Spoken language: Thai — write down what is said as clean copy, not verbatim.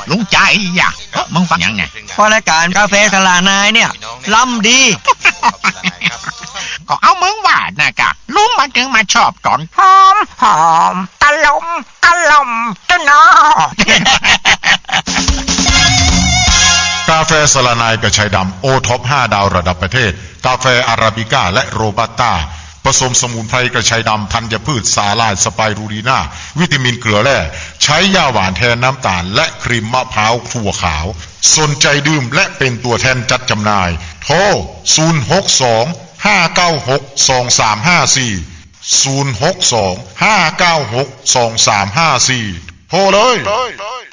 ลุงใจอย่ามึงฟังยังไงพอรายการกาแฟสลานายเนี่ยล้ำดีก็เอามึงว่านะกะลุงมาถึงมาชอบตอนหอมตะลมตะนอกาแฟสลานายกระชายดำโอท็อป5 ดาวระดับประเทศกาแฟอาราบิก้าและโรบัสต้าผสมสมุนไพรกระชายดำธัญพืชสาลายสไปรูลีนาวิตามินเกลือแร่ใช้ย่าหวานแทนน้ำตาลและครีมมะพร้าวถั่วขาวสนใจดื่มและเป็นตัวแทนจัดจำหน่ายโทร062-596-2354 062-596-2354 โทรเลย